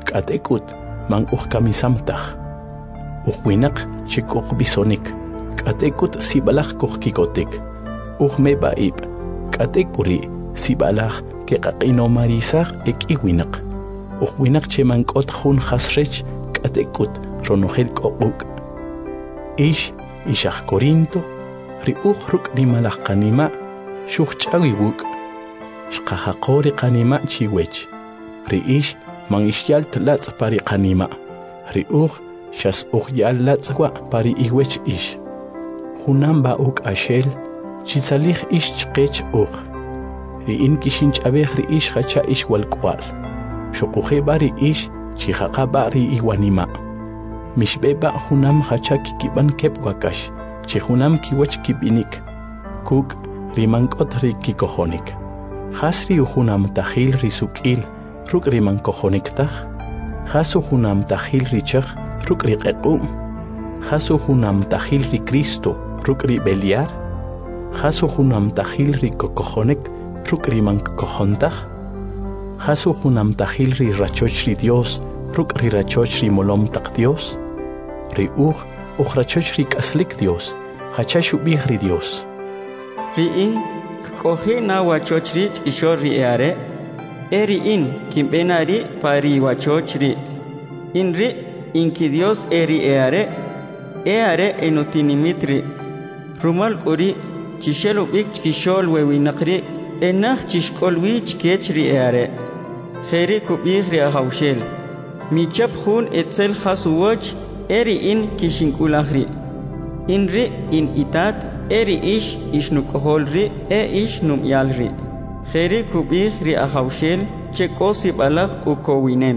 K'atekut man kamisamtaj. Winak chikuq bisonik. K'atekut sibalaj kikotik. Meba ib. K'atekuri sibalaj keqaqino marisaj iwinak. Winak chemankot jun hasrech k'atekut ronojel k'oquk. Ishaj Corinto ruk rimalaj qanima xuq ch'awi wuk'. Xqajaqori qanima chiwech. Ri'ish man ixyal tlatz pari qanima. Xas yal latzwa pari iwech ish. Junam ba'uk ashel chitzalij ish chqech Ri'in kishin ch'abej ri'ish hacha ish walk'wal. Xuquje bari ish chijaqa bari iwanima. Mishbeba junam hacha kikiban kep wakash. Chihunam kiwach kibinik. Kuk rimankot kikohonik. Hasri ujunam tajil risuk'il ruk rimankohonik taj. Hasu junam tajil richaj ruk riqequm. Hasu junam tajil ri Cristo ruk beliar. Hasu junam tajil kokohonik ruk rimankohontaj. Hasu junam tajil rachoch ri Dios ruk rachoch molom tak Dios. Rachoch k'aslik Dios. Hacha shubij ri Dios. Ri'in k'oji na wachoch ri ch'ishor ri eare. Ri'in kimbena ri pari wachoch ri. Inri inki Dios eri eare enotinimit ri. Rumal k'ori chishelubik ch'kishol wewinaqri enaj chishk'olwi ch'kech ri eare. Jeri kubij ri ahawshel. Michap jun etzel jasuwoch ri'in kishink'ulaj ri. Inri in itat eri ish ishnuk'ojol ri ish num'yal ri. Jeri kubij ri ahawshel chek'osi b'alaj ukowinem.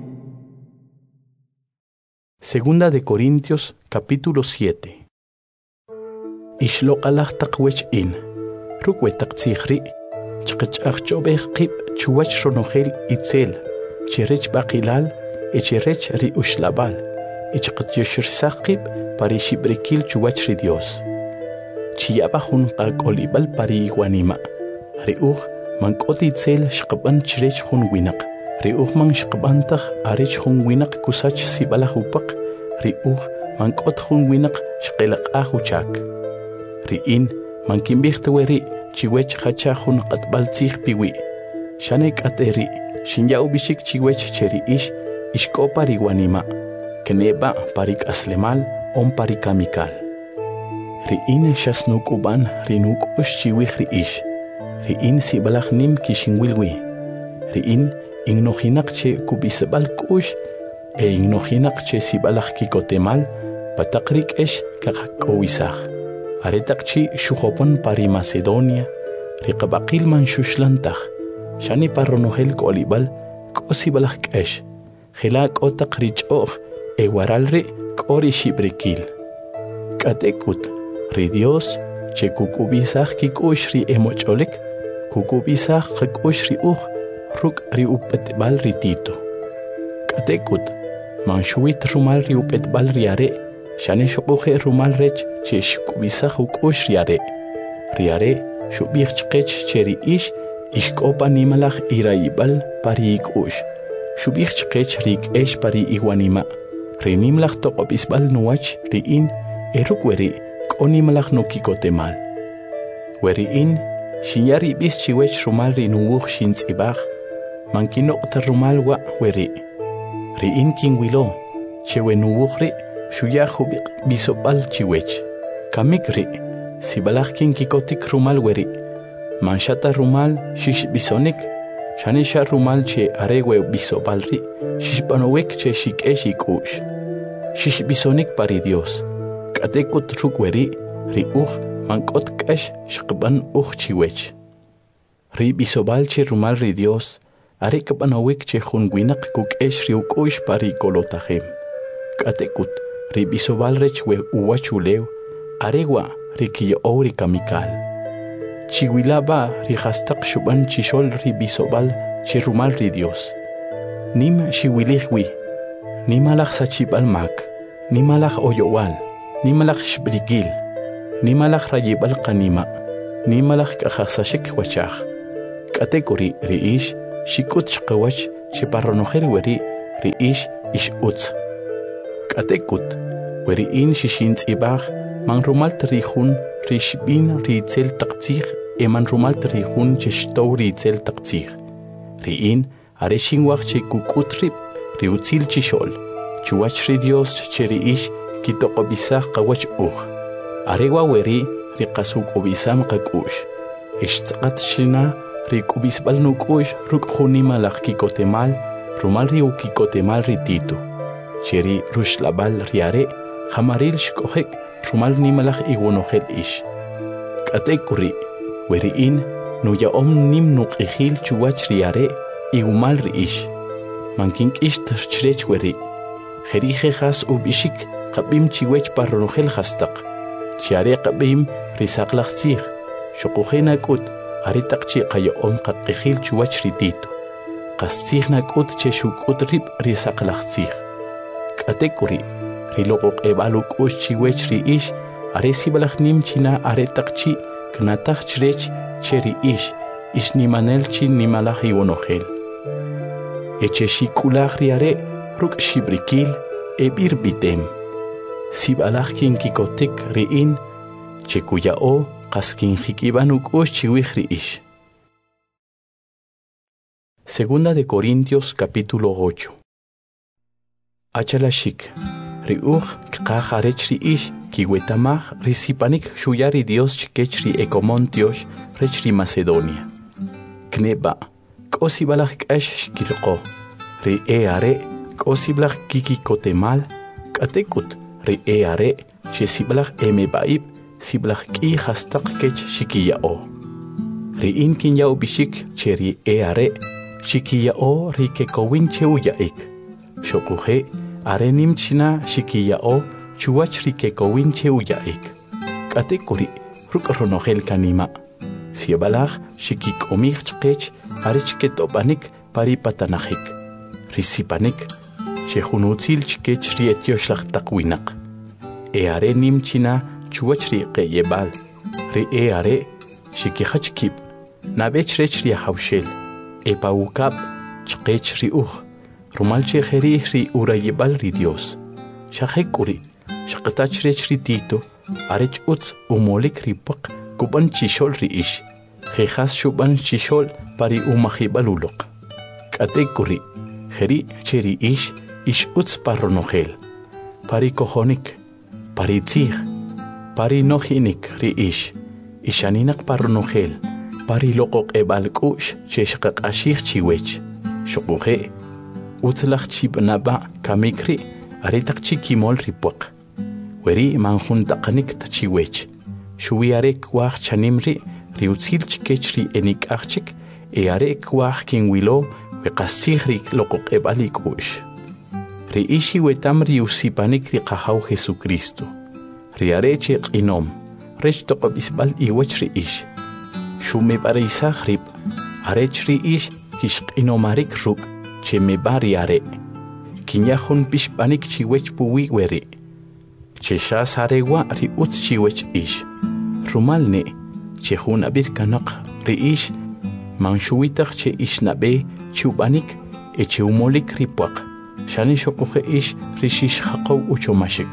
Segunda de Corintios, capítulo 7. Ishloqalaj taqwech in. Rukwe taqtzijri. Chqach'ajch'obej qib chuwach ronojel itzel. Chirech baqilal, echirech ri ushlabal. Ichqatyoshrsaq qib pari shibrikil chuwach ri Dios. Chiyaba jun qaq'olibal pari iwanima. Ri'uj mank'ot itzel shqaban chirech jun winaq. Ri'uj man shqabantaj arech jun winaq kusach sibalaj upaq. Ri'uj mank'ot jun winaq shqelaq'aj uchak. Ri'in man kimbij teweri chiwech hacha jun qatb'al tzij piwi. Xane k'ateri xinya'u bixik chiwech cheri ishk'opa riwanima. Keneba pari k'aslemal on pari kamikal. Ri'in xasnuk'uban rinuk'ux chiwij ri'ix. Ri'in sibalaj nim kishinwilwi. Ri'in ignojinak che kubisabal k'ux ignojinak che sibalaj kikotemal pataq rik'ex kaqak'owisaj. Aretaq chi xujopon pari Macedonia riqabaqil man xuxlantaj. Xani parronojel k'olibal k'osibalaj k'ex. Jela k'otaq rich'oj ewaral ri k'ori xibrikil. K'atekut ri Dios che kuk'ubisaj kik'ux ri emoch'olik kuk'ubisaj qak'ux ri uj ruk' ri up'etb'al ri Tito. K'atekut man xuwit rumal ri up'etb'al ri are xane xoq'uje rumal rech che xk'ubisaj uk'ux ri are. Ri are xub'ij chqech che ri ixk'opa nimalaj irayib'al pari ik'ux. Xub'ij chqech ri k'ex pari iwanima. Ri nimlaj toq'ob'isb'al nuwach ri'in ruk' weri k'o nimalaj nukikotemal. Weri'in xinya rib'is chiwech rumal ri nuwuj xintz'ib'aj. Man kinoq'ta rumal wa' weri'. Ri'in kinwilo che we nuwuj ri' xuya jubiq bisob'al chiwech. Kamik ri' sibalaj kinkikotik rumal weri'. Man xata rumal xixbisonik. Xane xa rumal che are we bisob'al ri' xixb'anowik che xik'ex ik'ux. Xixbisonik pari Dios. K'atekut ruk' weri' ri uj mank'ot k'ex xqb'an uj chiwech. Ri bisob'al che rumal ri Dios are k'b'anowik che jun winaq kuk'ex ri uk'ux pari kolotajem. K'atekut ri bisob'al rech we uwach ulew are wa' ri kiyo'ow ri kamikal. Chiwilaba ri jastaq xub'an chixol ri bisob'al che rumal ri Dios. Nim xiwilij wi. Nimalaj sachib'al mak. Nimalaj oyowal. Nimalaj xbrigil. Nimalaj rayib'al qanima. Nimalaj k'ajaqsaxik wachaj. K'atekuri ri'ix xik'ut xqawach che parronojel weri ri'ish ish utz. K'atekut, weri'in shishintz ibach, man rumal trihun rishbin ritzel taqtzig, eman rumal trihun cheshtow ritzel taqtzig. Ri'in areshin wach kukutrip, riutzil chishol, chuwach ri Dios cheri'ish kitoqobisach qawach uj. Arewa weri riqasuk obisam qakush. Ishtzqat shina rikubisbal nukush rukjunima laj kikotemal, rumal riu kikotemal rititu. Cheri rushlabal riare, jamaril shkojek rumal nimalaj igunohel ish. Katekuri, weri'in nuya nim nuqijil chuwach riare, igumal riish. Mankink ish terchrech weri. Jerije jas ubishik, qabim chiwech parronojel hastaq. Chiare qabim risaqlaqtzig, shoqujena kut, aritaqchi qayo'om qaqijil chuwach rititu. Qastzigna kut cheshukut rib risaqlaqtzig. Katekuri, riloqoq ebaluk ush chiwech riish, aresibalaj nim china aretaqchi, knataj chrech cheri ish nimanel chi nimalaj iwonojel. Echeshikulaj riare, ruk shibrikil, ebir bitem. Sibalaj kin kikotik riin, chekuyao, qaskin jikibanuk ush chiwij riish. Segunda de Corintios capítulo 8. Achalashik, riuj kqaj arech riish, kiwetamaj risipanik shuyari Dios chikech ri Ecomontiosh rech ri Macedonia. Kneba, kosibalaj k'ash shkilqo, ri are, kosibalaj kikikotemal, katekut, ri are, shesibalaj emebaib, sibalaj ki hastaq kech shikiyao. Ri inkin yao bishik cheri are, shikiyao ri kekowin cheuyaik. Shokuje, arenim china shikiyao, chuwach ri kekowin cheuyaik. Katekuri, rukronojel kanima. Siebalaj shikikomij chkech, arech ketopanik pari patanajik. Risipanik, shejunutzil chkech ri etioshlag takwinak. Are nim china chuwach ri qeyebal. Ri are, shikihach kip, nabech rech ri hawshel. Epawukab, chkech ri uj. Rumal chejeri ri urayebal ri Dios. Shajekuri, shaqtach rech ri tito, arech utz umolik ri pak, kuban chishol ri ish. Jejas shuban chishol pari umajibalulok. Katekuri, jeri cheri ish utz parronojel. Pari kojonik, pari tzig, pari nojinik ri ish. Ishaninak parronojel, pari lokok ebalkush cheshqaq ashig chiwech. Shokuje, utlach chibnaba kamikri, aritaq chikimol ripuak. Weri manjuntaqanik tachiwech. Shuwiarek waj chanimri, riutzil chikech ri enik achik, arek waj kinwilo, weqasig ri lokok ebalik ush. Ri ishi wetam ri usipanik ri qahaw Jesucristo. Ri areche qinom, rech toqobisbal iwech ri ish. Shume bareisag rib, arech ri ish kishqinomarik ruk, cheme bari are. Kinyahun pishpanik chiwech puwi weri. Cheshas arewa ri utz chiwech ish. Rumalne, chehun abir kanak ri ish, manshuitach che ish nabe, chubanik, eche umolik ripuak. Shani shokuje ish rishish haqaw uchomashik.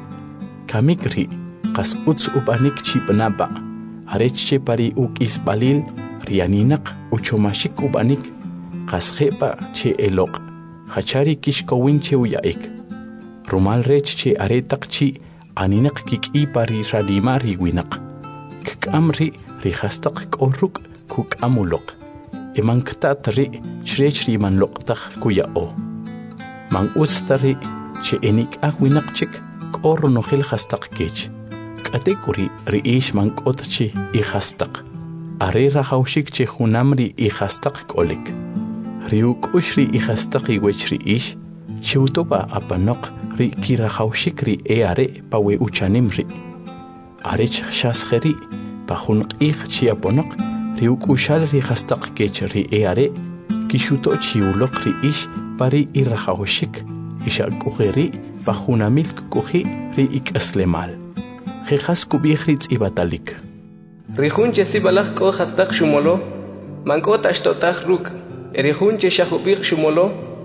Kamik ri, kas utz ubanik chibnaba, arech pari uk isbalil, rianinak uchomashik ubanik, kas jepa che elok, hachari kishkowin che uyaik. Rumal rech che aretak chi, aninak kiki pari radima riwinak. Kkamri rihastaq koruk kukamulok. Eman ktatri chrech riman loktak kuyao. Man ustari che enik ahwinakchik korronojel hastaq kech. Katekuri riish man kotchi i hastaq. Are rahawshik che hunamri i hastaq kolik. Riuk ushri i hastaq i wech riish, cheutoba apanok ri kirahawshik ri are pawe uchanimri. Arech shasgeri, pahun ich chiaponok, riuk ushal ri hastaq kech ri are, kishuto chiulok ri ish pari irahawshik, ishakugeri, pahunamilk kuji ri ik aslemal. Jejas kubihritz ibatalik. Rihunche sibalach ko hastaq shumolo, mankot ashtotaj ruk, rihunche shahubich shumolo,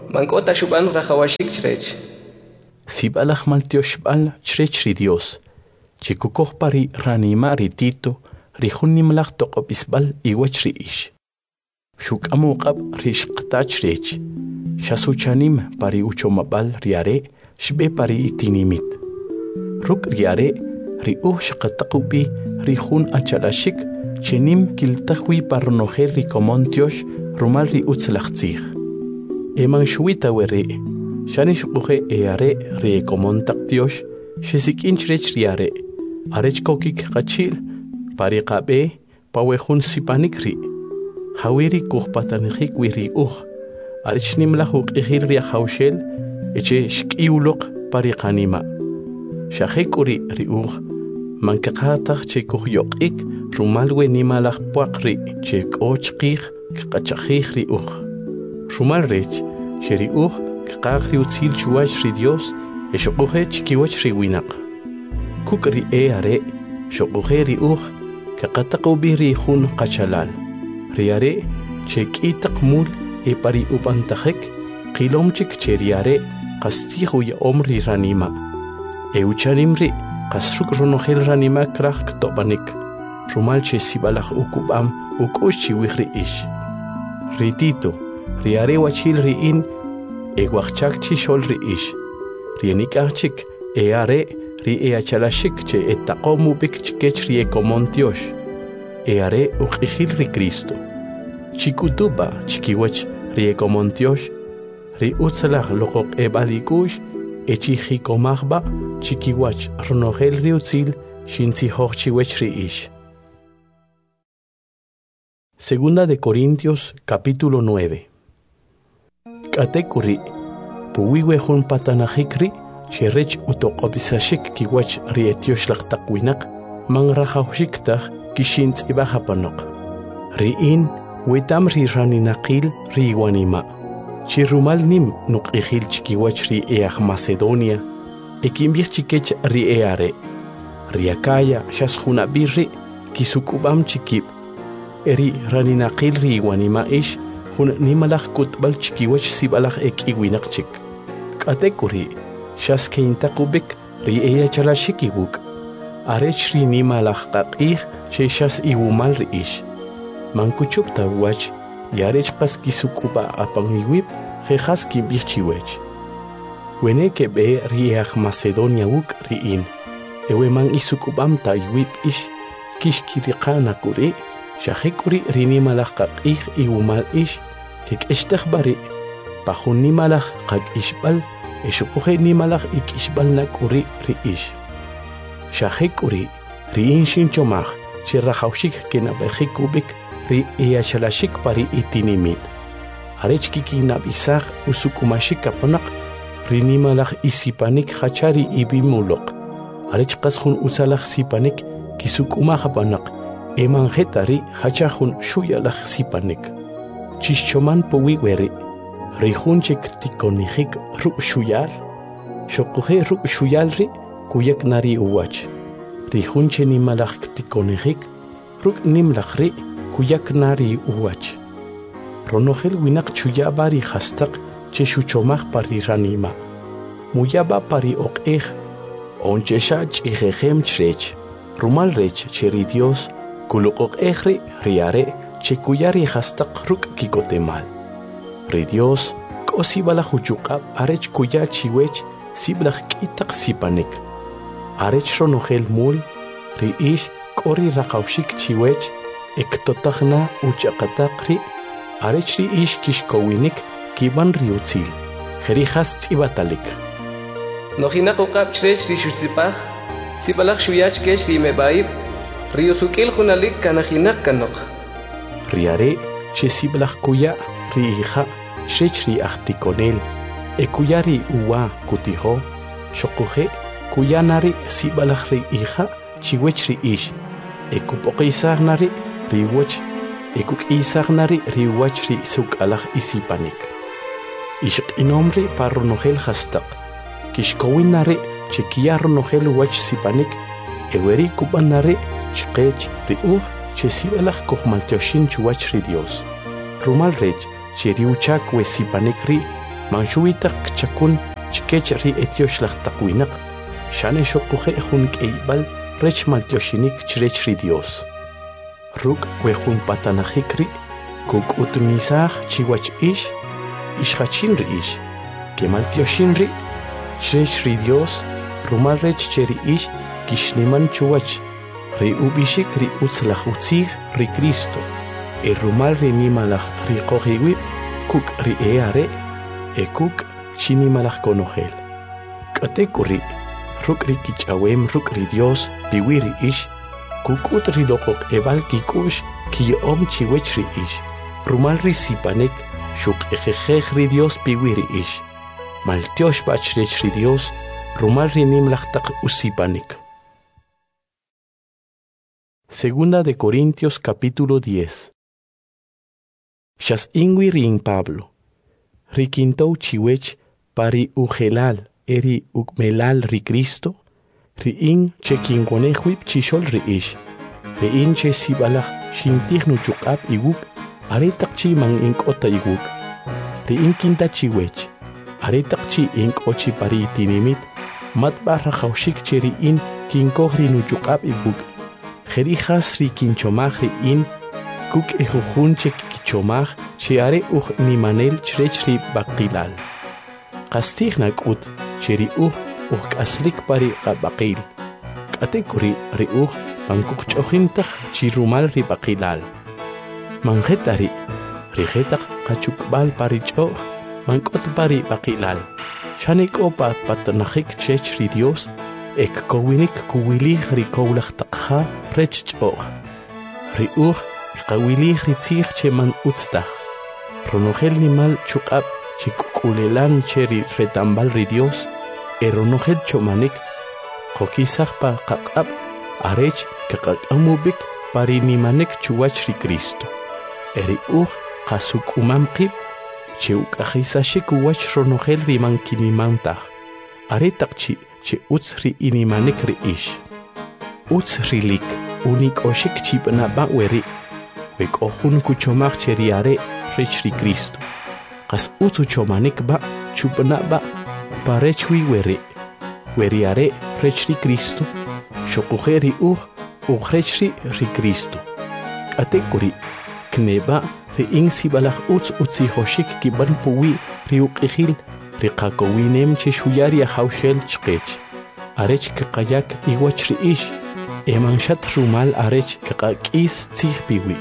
mank'ota xuban rajawashik chrech. Sibalaj maltioshbal chrech ri Dios. Chikukoj pari ranima ri Tito, ri junnimlaj toqopisbal iwach ri ish. Xukamuqab ri shqtach rech. Shasuchanim pari uchomabal riare, shbe pari itinimit. Ruk riare, ri shqataqubi ri jun achalashik, chenim kiltahwi parnojer ri komontiosh, rumal ri utzlachtzig. Eman shuita were, shanish uge eare ri komontaktiosh, shesikinch rech riare, arech kokik kachil, pari qabe, pawejun sipanik ri. Hawiri kuhpatanjik wiri arech nimlahuk ihir ri hawshel, eche shkiulok pari kanima. Shahekuri ri mankaqataq che kuhyokik, rumalwe nimalaj puakri che kochkik kachajik ri Rumal rech, che ri kaqri utzil chuach ri Dios, eshokuhe chikiwach ri winak. Kukri are, shokuhe ri kaqataqubi ri jun qachalal. Riare, che kitak mul e pari upantajek, qilomchik che riare, qastihu ya omri ranima. Eucharimri, qasruk ronogel ranima kraj ktopanik. Rumal che sibalaj ukubam, ukushi wihri ish. Ritito, riare wachil riin, wachchak chishol ri ish. Rienikachik, are, ri achalashik che etakomu bik chikech ri komontiosh. Are uqihil ri Cristo. Chikutuba chikiwach ri komontiosh, ri utzalaj lokok ebalikush, echijikomajba chikiwach ronogel ri utzil, shintzihoj chiwech ri ish. Segunda de Corintios, capítulo 9. Katekuri, puwiwe jun patanajikri, cherech utoqobisashik kiwach ri etiosh laqtaqwinak, mangrajawshiktaj, kishintz ibajapanok. Riin, wetam ri raninaqil ri wanima. Chirumal nim nuqihil chikiwach ri Macedonia, ekimbich chikech ri are. Riakaya shashunabirri, kisukubam chikib. Eri raninaqil ri wanima ish, hun nimalaj kutbal chikiwach sibalaj iwinak chik. Katekuri, shaskeintakubik ri chalashikibuk. Arech ri nimalaj qaqih, Cheshas iwumal ri ish. Mankuchupta wach, yarech pas kisukuba apangiwip, jejas kimbichiwech. Wene que be riach Macedonia wuk riin. Ewe man isukubam ta iwip ish, kishkiriqana kuri, shahekuri rinimalaj qaqih iwumal ish, kik eshtahbari, pahun nimalaj qaq ishbal, eshukuhe nimalaj ik ishbal nakuri ri ish. Shahekuri, riin shinchomaj, Chirrajawshik kenabejikubik ri chalashik pari itinimit. Arech kikinabisaj usukumashik kapanak ri nimalaj isipanik hachari ibimulok. Arech qasjun usalaj sipanik kisukumajapanak emanjetari hachajun shuyalaj sipanik. Chischoman puwiweri ri junchik tikonijik ru shuyal. Shokuje ru shuyalri kuyak nari uwach. Rijunche nimalaj tikonejik, ruk nimlajri kuyak nari uwach. Ronogel winak chuyaba ri hastak che shuchomaj pari ranima. Muyaba pari oqej, onchesha chijejem chrech. Rumal rech che ri Dios, kuluk oqejri riare che kuyari hastak ruk kikotemal. Ri Dios, kosibala huchukab arech kuya chiwech siblaj kitak sipanik. Arech ronogel mul, ri ish kori raqawshik chiwech, ektotajna uchaqataqri, arech ri ish kishkowinik kiban ri utzil, jerijas tzibatalik. Nojinaq uqab chrech ri xutzipaj, sibalaj shuyach kech ri mebaib, ri usukil junalik kanajinaq kanok. Riare, che siblaj kuya, ri hija, chrech ri ahtikonel, ekuya ri uwa kutijo, shokuje, kuyanari sibalaj ri hija, chiwech ri ish. Ekupoqisagnari ri wach, ekukisagnari ri wach ri sukalaj isipanik. Ishq inomri parronogel hastaq. Kishkowinari chekiarronogel wach sipanik. Eweri kubanari chqech ri che sibalaj kohmalteoshin chuwach ri Dios. Rumal rech che riuchak we sipanik ri Manshuitaq kchakun chkech ri etiosh taqwinaq. Shane shoquhe jun keibal rech maltioshinik chrech ri Dios. Ruk wejun patanajikri kuk utmisaj chiwach ishhachin ri que maltioshin ri chrech ri Dios rumal rech cheri kishniman chuwach ri ubishik ri utzlaj utzig ri Cristo. E rumal ri nimalaj ri qojiwi kuk ri eare e kuk chinimalaj konojel. Katekuri ruk ri kichawem ruk ri Dios piwiri kuk utri loqoq ebal kikush kiyom chiwech ri rumal ri sipanek shuk ejejej ri Dios piwiri maltiosh bachrech ri Dios rumal ri nimlachtaq usipanek. Segunda de Corintios capítulo 10. Shas ingwi rin Pablo. Rikintou chiwech pari ujelal eri ukmelal ri Cristo. Ri chekingonejwip chishol ri Ri che sibalaj shintihnu chukab iguk aretak chi man inkota iguk. Ri kinta chiwech aretak chi inkochi pari tinimit mat barra jaushik cheri kinkoj nu chukab iguk. Jerijas ri kinchomaj ri kuk ejujun che kichomaj cheare nimanel chrech ri baqilal. Kastigna kut cheri kaslik pari qabaqil. Katekuri ri pankuk chojintaj chirumal ri baqilal. Manjetari rijetak kachukbal pari choj mankot pari baqilal. Shanik opa patanajik chech ri Dios ek kowinik kuwilij ri kowlaj taqja rech choj. Ri qawilij ri tzij che man utztaj. Ronojel nimal chukab chikukulelan cheri retambal ri Dios. Eronojel chomanik qokisaj pa qaqab arech kaqamubik pari nimanek chuwach ri Cristo. Eri qasuk umamqib cheukajisashik uwach ronojel ri mankinimantaj. Aretak che utz ri inimanek ri Utz rilik unik oshik chipnaba weri. Wek ojun kuchomaj cheriare rech ri Cristo. Qas utzu chomanik ba chupnaba parechwi weriare rech ri Cristo. Shokujeri rech ri Cristo. Katekuri kneba ri sibalaj utzi hoshik kiban puwi ri uqijil ri qakowinem che shuyari haushel chqech. Arech kaqayak iwach ri emanshat rumal arech kaqakis tzij piwi.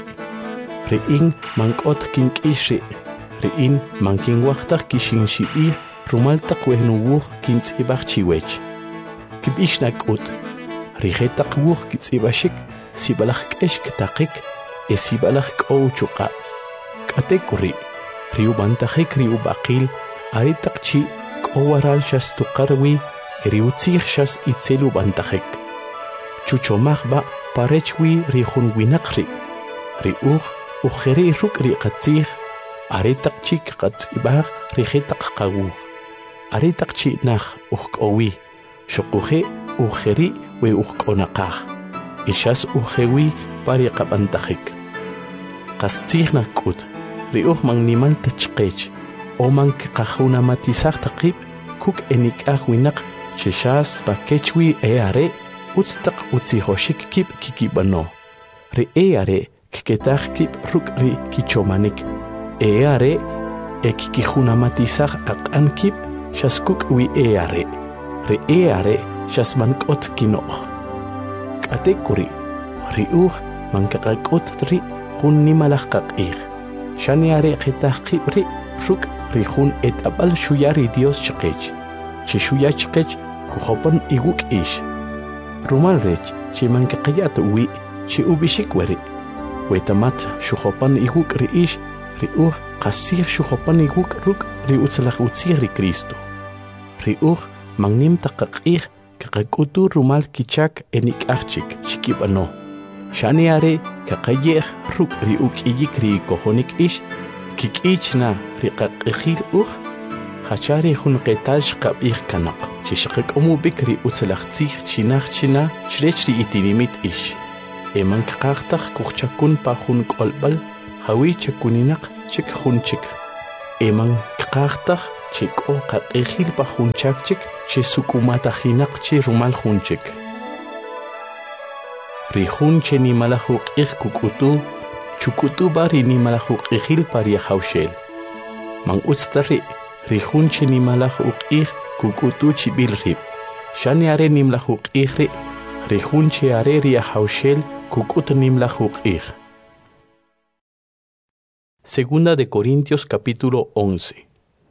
Ri mankot kink'ish ri mankinwaqtaj kishinshibi rumal taq wehnuwuj kintz'ibaj chiwech. Kib'ixna k'ut rijetaq wuj kitz'ibashik sibalaj k'ex ktaqik sibalaj k'ow chuqab. K'atekuri ri ubantajik ri ubaqil aritaq chi k'owaral xas tuqarwi ri utzij xas itzel ubantajik. Chuchomaj ba parechwi ri jun winaq ri ujeri ruk ri qatzij aretaq chi qatz'ibaj rijetaq qawuj. Aretaq chi naj ujk'owi shoquje ujeri we ujk'onaqaj. Xas ujewi pari qab'antajik. Qastzij na k'ut ri man nimal tachqech o man qajunamatisaj taqib kuk enik'aj winaq che xas pakechwi are utztaq utzijoshik kib kikibano. Ri are kketaj kib ruk ri kichomanik. Are kikijunamatizaj aq'an kib xas kuk wi are. Ri are xas mank'ot kinoj. K'atekuri ri mankaqak'ut ri jun nimalaj qaq'ij. Xani are qetaj qib ri ruk ri jun et'ab'al xuya ri Dios chqech. Che xuya chqech kujopan iguk Rumal rech che mankaqayat wi che ubishik weri. Wetamat xujopan iguk ri ri qasij xujopan iguk ruk ri utzlaj utzij ri Cristo. Ri magnim taqaq'ij kaqak'utu rumal kichak enik'ajchik chikib'ano. Xani are kaqayej ruk ri uk'iyik ri kojonik kik'ichna ri qaq'ijil hachari jun qetal xqab'ij kanaq. Che xaqak'omubik ri utzlaj tzij chinaj china chrech ri itinimit Eman kaqaqtaj kukchakun pa jun k'olb'al jawi chakuninaq chik jun chik. Eman kaqaqtaj chik'o qaq'ijil pa junchakchik che sukumatajinaq che rumal junchik rijun che nimalajuq'ij kuk'utu chuk'utu ba ri nimalajuq'ijil pa riajawxel man utztari rijun che nimalajuq'ij kuk'utu chibil rib xani are nimlajuq'ij ri rijun che are riajawxel kuk'ut nimlajuq'ij. Segunda de Corintios capítulo 11.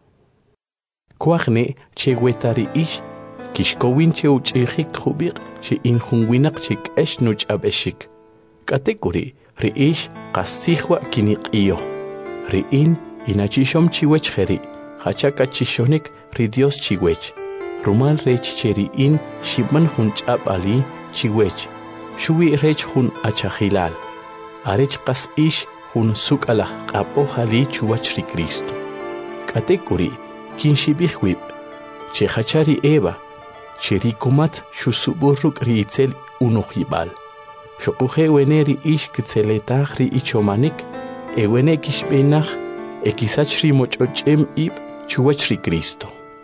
Kuajne che wetari ish kishkowin che uch'ijik jubiq che injunwinaq che k'ex nuch'ab'exik k'atekuri ri ish qasijwa kiniq'iyo ri in inachishom chiwech jeri hacha kachishonik ri Dios chiwech rumal rech che ri in shibman jun ch'ab'ali chiwech shuwi rech jun achajilal arech qas ish jun suk'alaj q'ap'ojali chuwach ri Cristo k'atekuri kinshibij wib che hacha ri Eva che ri kumat shusuburruk ri itzel unojibal shokuje wene ri ish kitzeletaj ri ichomanik wene kishbenaj kisach ri moch'och'em ib chuwach ri Cristo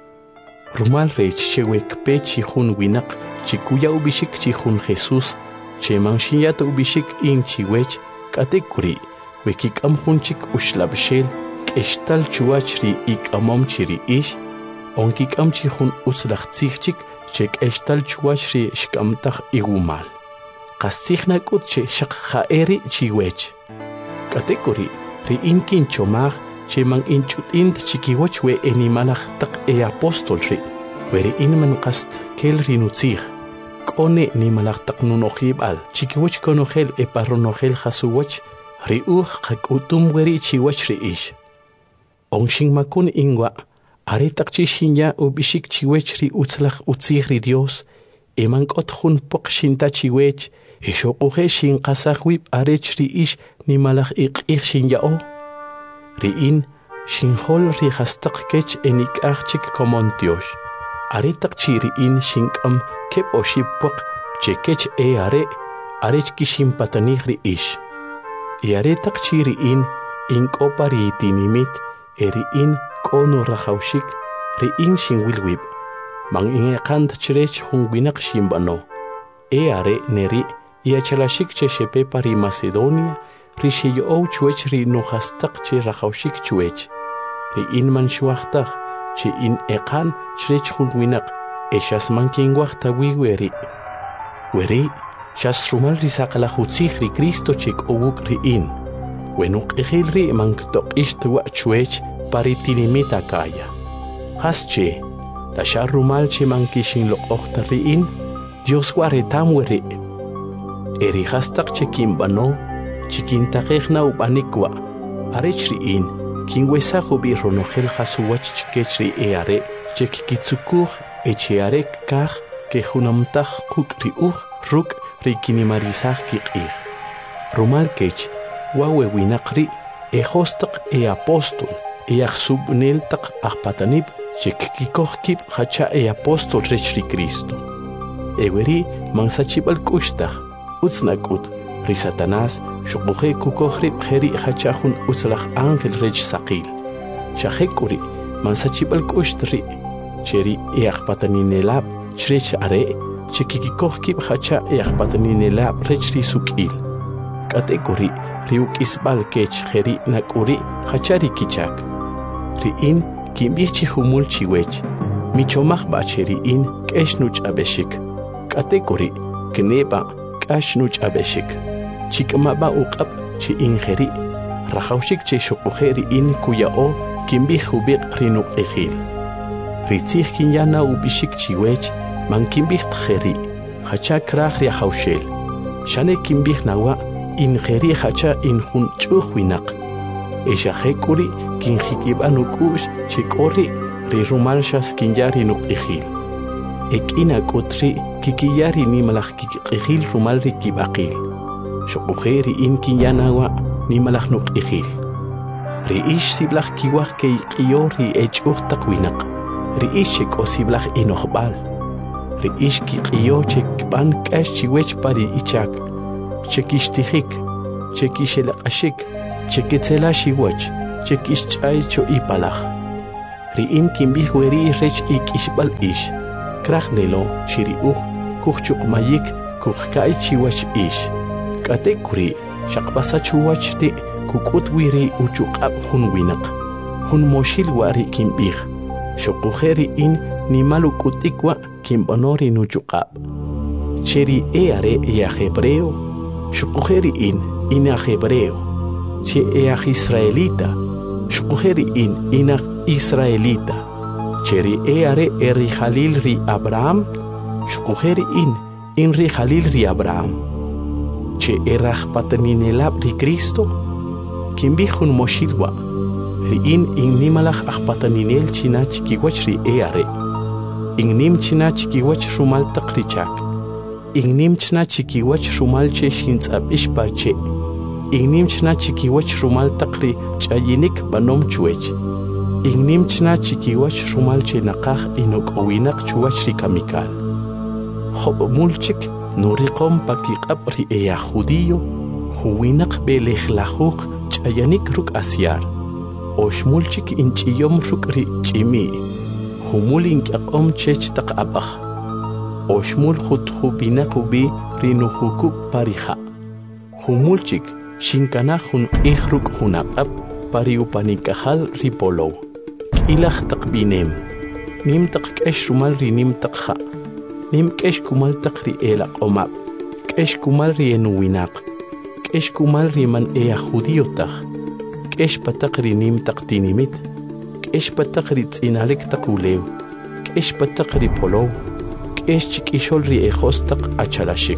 rumal rech che wekpe chi jun winaq chi kuya ubishik chi jun Jesús che manshiyat ubishik in chiwech k'atekuri wekik'am junchik uxlab'xel k'extal chuwach ri ik'amom chi ri ish onkik'am chi jun utzlaj tzijchik che k'extal chuwach ri xk'amtaj igumal qastzij nak'ut che xaq ja'eri chiwech k'atekuri ri in kinchomaj che man inch'ut'int chikiwach we enimalaj taq apóstol ri we ri in man qast kel ri nutzij k'one nimalaj taq nunojib'al chikiwach konojel parronojel jasuwach ri uj qak'utum we ri chiwach ri ish onxinmakun inwa are taq chi xinya ubishik chiwech ri utzlaj utzij ri Dios man k'ot jun poq xinta chiwech xoquje xinqasaj wib arech ri ish nimalaj iq'ij xinya'o ri in xinjol ri jastaq kech enik'aj chik komontiox are taq chi ri in xink'am keb oxib poq che kech are arech kixinpatanij ri ish are taq chi ri in ink'opa ri tinimit ri in k'onu rajawxik ri in xinwilwib man inqant chirech jun winaq xinb'ano are neri iachalashik che xepepa ri Macedonia ri xiyo'ow chuwech ri nujastaq che rajawxik chuwech ri in man xuajtaj che in eqan chirech jun winaq xas man kinwajtawi weri xas rumal ri saqlaj utzij ri Cristo che k'owuk ri in wenuq'ijil ri man ktoq'ixtwa' chuwech pa ri tinimit Acaya jas che laxa rumal che man kixinloq'ojta ri in Dios waretam weri eri jastaq che kinb'ano chikintaqej na ub'anikwa arech ri in kinwesaj ub'i ronojel jasuwach chikech ri are che kikitzukuj che are kaj ke junamtaj quk' ri uj ruk' ri kinimarisaj kiq'ij rumal kech wawe winaq ri jostaq apóstol ajsub'nel taq ajpatanib che kikoj kib' hacha apóstol rech ri Cristo weri man sachib'al k'uxtaj utz nak'ut ri Satanás xoquje kukoj rib' jeri hacha jun utzlaj ángel rech saqil xajek'uri man sachib'al k'uxt ri che ri ajpataninelab chrech are che kikoj kib' hacha ajpataninelab rech ri suk'il k'atekuri ri uk'isb'al kech jeri nak'uri hacha ri kichak ri in kinb'ij chi jumul chiwech michomaj b'a che ri in k'ex nuch'ab'exik k'atekuri kneb'a k'ax nuch'ab'exik chik'mab'a uq'ab' chi in jeri rajawxik che xoquje ri in kuya'o kinb'ij jubiq ri nuq'ijil ri tzij kinyana ub'ixik chiwech man kinb'ij tjeri hacha kraj ri ajawxel xane kinb'ij nawa in jeri hacha in jun ch'uj winaq xajek'uri kinjik'ib'a nuk'u'x che k'o ri rumal xas kinya ri nuq'ijil k'in ak'ut ri kikiya ri nimalaj kikq'ijil rumal ri kib'aqil xoquje ri in kinya nawa nimalaj nuq'ijil ri ix siblaj kiwaj ke iq'iyo ri ch'uj taq winaq ri ix che k'o siblaj inojb'al ri ix kiq'iyo che kb'an k'ax chiwech pa ri ichak che kixtijik che kixelaq'axik che ketzela xiwach che kixch'ay cho ipalaj ri'in kinbij weri rech ik'ixb'al ix kraj nelo chiri'uj kujchuqmayik kujka'y chiwach ix k'ate kuri xaqpasa chuwach ri kuk'ut wiri uchuq'ab' jun winaq jun moxil wa ri kinb'ij xuquje ri'in nimal uk'utik wa kinb'ano ri nuchuq'ab' cheri are yaj hebreo xuquje ri'in inaj hebreo che eaj israelita xuquje ri'in inaj israelita cheri are ri jalil ri Abraham xuquje ri'in in ri jalil ri Abraham che eraj pataninelab ri Cristo kinb'ij jun moxilwa ri'in innimalaj ajpataninel china chikiwach ri are innim china chikiwach rumal taq ri chak innim china chikiwach rumal che xintz'ab'ix parche innim china chikiwach rumal taq ri ch'ayinik b'anom chuwech innim china chikiwach rumal che naqaj inok'owinaq chuwach ri kamikal job'mulchik nuriqom pakiq'ab' ri eaj judío juwinaq belejlajuj ch'ayanik ruk' asyar oxmulchik inch'iyom ruk' ri ch'imi jumul ink'aq'om chech taq ab'aj oxmul jutjubinaq ubi ri nujukub' parija jumulchik xinkanaj jun q'ij ruk' jun aq'ab' pari upanikajal ri polow k'ilaj taq b'inem nim taq k'ex rumal ri nim taq ja' nim k'ex kumal taq ri elaq'omab' k'ex kumal ri enuwinaq k'ex kumal ri man eaj judío taj k'ex pataq ri nim taq tinimit k'ex pataq ri tz'inalik taq ulew k'ex pataq ri polow k'ex chik'ixol ri ejos taq achalaxik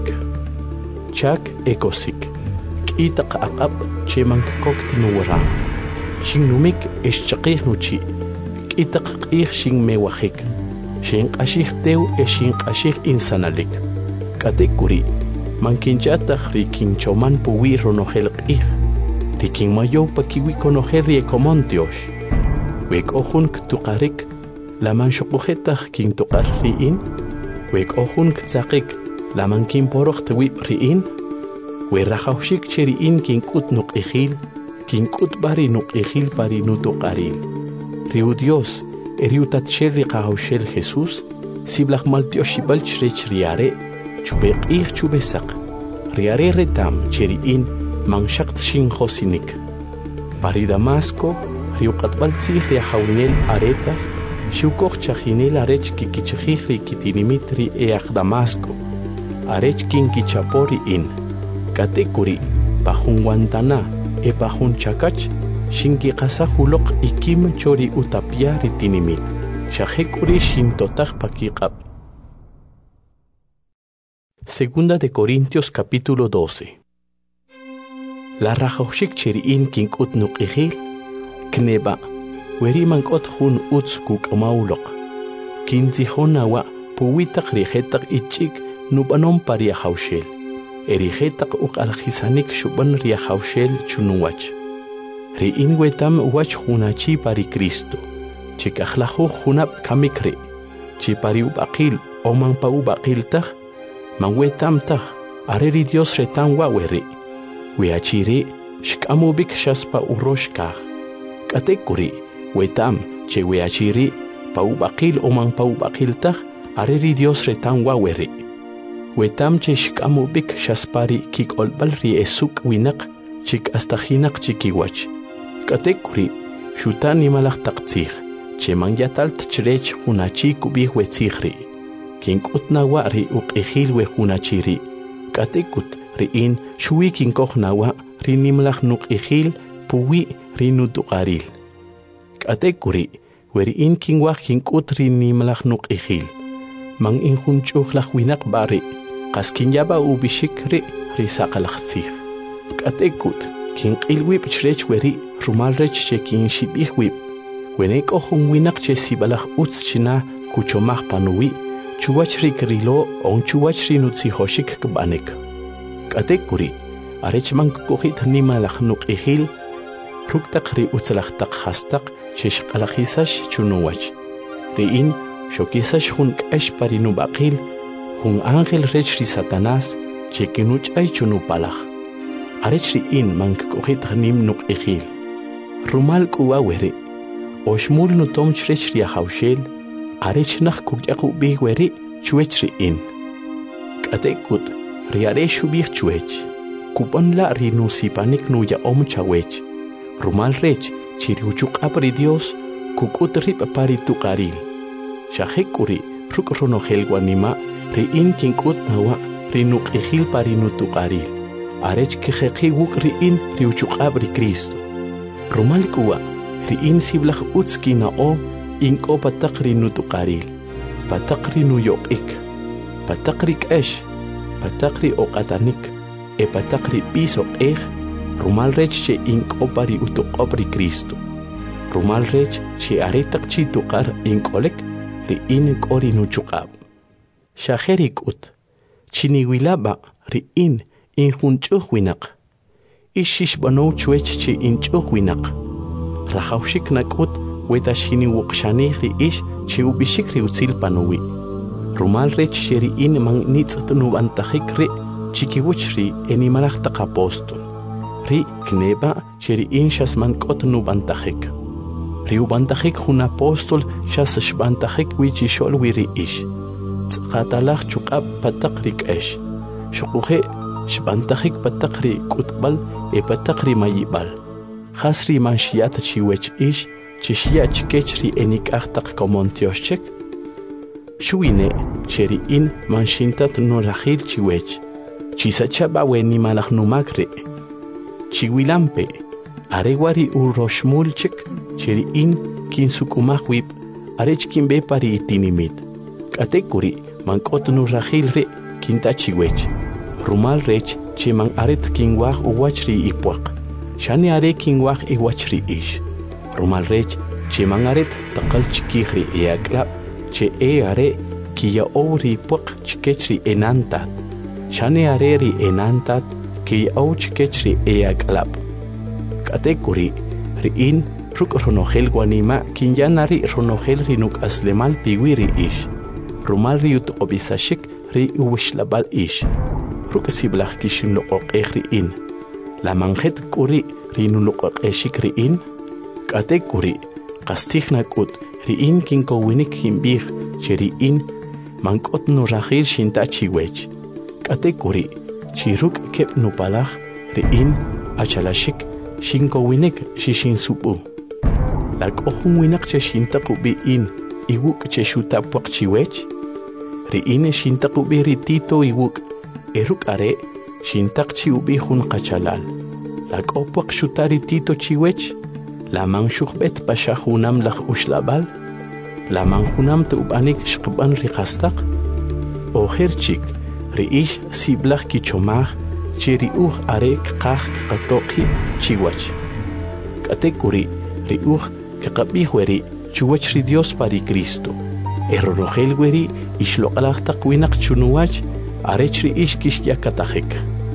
chak ekosik k'i taq aq'ab' che mankokt nuwara xinnumik exchaqij nuchi k'i taq q'ij xinmewajik xinq'axij tew xinq'axij insanalik k'ate kuri mankinch'ataj ri kinchoman puwi ronojel q'ij ri kinmayow pakiwi konojel ri ekomon tiox wek'o jun ktuqarik laman xuqujetaj kintuqar ri'in wek'o jun ktzaqik laman kinporoj tewib' ri'in we rajawxik che ri'in kink'ut nuq'ijil kink'utb'a ri nuq'ijil pari nutuqaril riu Dios eri utatxel ri qajawxel Jesús siblaj maltioxib'al chrech ri are chub'e q'ij chub'e saq ri are retam che ri'in manxaqt xinjosinik pari Damasco ri uq'atb'al tzij ri ajawinel aretas xiwkoj chajinel arech kikichajij ri kitinimit ri eaj Damasco arech kinkichapo ri'in k'ate kuri pa jun Guantaná pa jun chakach xinkiqasaj uloq ikim chori utapya ri tinimit xaje k'uri xintotaj pakiq'ab' Segunda de Corintios capítulo 12 La rajawxik che ri'in kink'ut nuq'ijil kneba' weri mank'ot jun utz kuk'amawloq kintzijon nawa' puwi taq rije taq ich'ik nub'anom pa ri ajawxel erije taq uq'aljisanik xub'an ri ajawxel chunuwach ri'in wetam wach junachi pa ri Cristo che k'ajlajuj junab' kamik ri' che pa ri ub'aqil o man pa ub'aqil taj man wetam taj are ri Dios retam wa' we ri' we achi ri' xk'amub'ik xaspa urox kaj k'ate kuri' wetam che we achi ri' pa ub'aqil o man pa ub'aqil taj are ri Dios retam wa' we ri' wetam che xk'amub'ik xaspa ri kik'olb'al ri esuk' winaq che k'astajinaq chikiwach k'ate kuri' xutan nimalaj taq tzij che man yatalt chrech junachi kub'ij we tzij ri' kink'ut nawa' ri uq'ijil we junachi ri' k'ate kut ri'in xuwi kinkoj nawa' ri nimalaj nuq'ijil puwi ri nutuqaril k'ate kuri' we ri'in kinwaj kink'ut ri nimalaj nuq'ijil man injun ch'ujlaj winaq b'a ri' qas kinyaba' ub'ixik ri saqalaj tzij k'ate kut kinq'il wib' chrech we ri' rumal rech che kinxib'ij wib' we ne k'o jun winaq che sib'alaj utz china kuchomaj panuwi' chuwach ri krilo o chuwach ri nutzijoxik kb'anik k'ate kuri' arech man kuk'ujit nimalaj nuq'ijil ruk' taq ri utzlaj taq jastaq che xq'alajisax chunuwach ri'in xokisax jun k'ex pa ri nub'aqil jun ángel rech ri Satanás che kinuch'ay chunupalaj arech ri'in man kuk'ujit nim nuq'ijil rumal k'uwa we ri' oshmul nutom chrech ria haushel arech nach kugyaqu bigweri chuech riin katekut riare shubich chuech kupon la rinusipanik nuya omchawech rumal rech chiriuchuk apri Dios kukut rip pari tuqaril shahekuri ruk ronogel guanima riin kinkut nawa rinuqihil pari nutuqaril arech kijeqi wuk riin riuchuk apri Cristo rumal kuwa riin siblach utskina o inko patakri nutuqaril patakri nuyoqik patakri k'esh patakri oqatanik patakri piso q'ej rumal rech che inko pari utuqopri Cristo rumal rech che aretaq chi tuqar inkolek riin k'ori nuchuqab shajerikut chiniwilaba riin injunch'uj winaq ishish banow chuech che inch'uj winaq rajawshik nak'ut wetashini wuqshani riish che ubishik riutzil panuwi rumal rech che riin man nitz't nubantajik ri chikiwuch ri enimalaj taq apóstol ri kneba che riin shasman k'ot nubantajik ri ubantajik jun apóstol shas shbantajik wichishol wi riish tzqatalaj chuqab pataq ri k'esh shuquje shbantajik pataq ri k'utbal pataq ri mayibal hasri man shiyat chiwech ish chishya chikech ri enik'aj taq komontioshchek shuine che riin man shintat nurajil chiwech chisachaba wenimalaj numak ri chiwilampe arewari uroshmulchik che riin kinsukumaj wib arech kinbe pari itinimit k'atekuri man k'ot nurajil ri kinta chiwech rumal rech che man aret kinwaj uwach ri ipwaq shani are kinwaj iwach ri ish rumal rech che man aret taqal chikij ri eaklab che are kiya owri pwaq chikech ri enantat shani are ri enantat kiya ow chikech ri eaklab k'atekuri riin ruk ronogel guanima kinyanari ronogel ri nuk aslemal piwi ri ish rumal ri utqobisashik ri uwishlabal ish ruk siblaj kishin loqoqej riin la manjet kuri ri nuloqoqeshik riin k'atekuri qastij nak'ut riin kinkowinik kinb'ij che riin man k'ot nurajil shinta chiwech k'atekuri chiruk keb nupalaj riin achalashik shinkowinik shishinsub'u la k'ojun winaq che shintaqub'iin iwuk che xutapwaq chiwech riin shintaqub'i ri Tito iwuk eruk are shintaq chi ub'i jun qachalal la k'opwaq xutari Tito chiwech la man xuqb'et pasha junam laj uxlab'al la man junam tu'b'anik xqb'an ri qastaq ojer chik riix siblaj kichomaj che riuj are kqaj qatoqi chiwach k'atekuri riuj kqab'ij weri chuwach ri Dios pari Cristo errorojel weri ixloq'laj taq winaq chunuwach arech riix kixyakatajik